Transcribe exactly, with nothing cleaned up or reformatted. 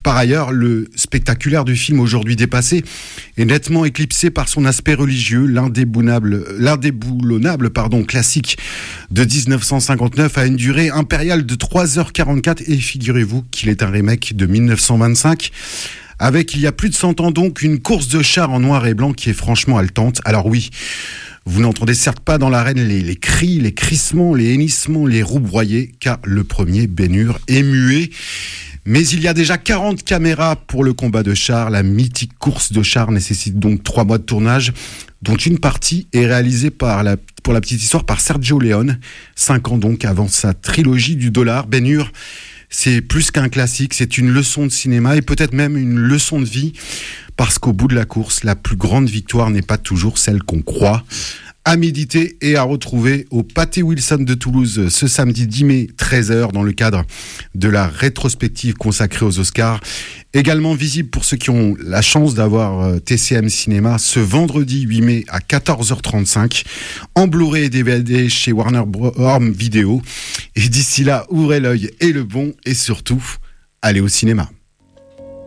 Par ailleurs, le spectaculaire du film aujourd'hui dépassé est nettement éclipsé par son aspect religieux. L'indéboulonnable, l'indéboulonnable pardon, classique de dix-neuf cent cinquante-neuf a une durée impériale de trois heures quarante-quatre et figurez-vous qu'il est un remake de dix-neuf cent vingt-cinq. Avec, il y a plus de cent ans donc, une course de chars en noir et blanc qui est franchement haletante. Alors oui, vous n'entendez certes pas dans l'arène les, les cris, les crissements, les hennissements, les roues broyées, car le premier Ben-Hur est muet. Mais il y a déjà quarante caméras pour le combat de chars. La mythique course de chars nécessite donc trois mois de tournage, dont une partie est réalisée par la, pour la petite histoire par Sergio Leone, cinq ans donc avant sa trilogie du dollar. Ben-Hur, c'est plus qu'un classique, c'est une leçon de cinéma et peut-être même une leçon de vie, parce qu'au bout de la course, la plus grande victoire n'est pas toujours celle qu'on croit. À méditer et à retrouver au Pâté Wilson de Toulouse ce samedi dix mai, treize heures, dans le cadre de la rétrospective consacrée aux Oscars. Également visible pour ceux qui ont la chance d'avoir T C M Cinéma ce vendredi huit mai à quatorze heures trente-cinq, en Blu-ray et D V D chez Warner Bros. Video. Et d'ici là, ouvrez l'œil et le bon, et surtout, allez au cinéma.